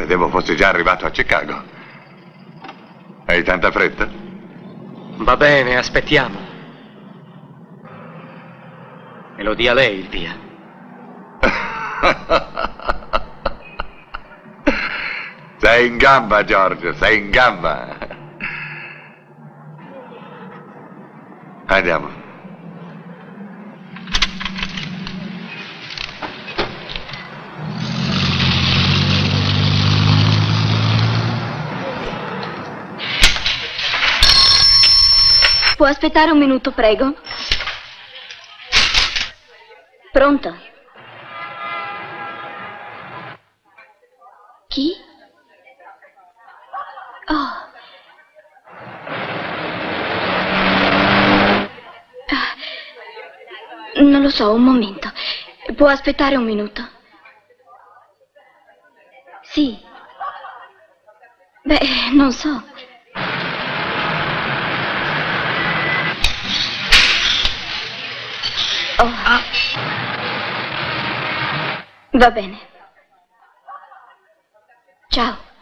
credevo fossi già arrivato a Chicago. Hai tanta fretta? Va bene, aspettiamo. Me lo dia lei il via. Sei in gamba, Giorgio, sei in gamba. Andiamo. Può aspettare un minuto, prego? Pronto? Chi? Oh. Non lo so, un momento. Può aspettare un minuto? Sì. Beh, non so. Oh. Va bene. Ciao.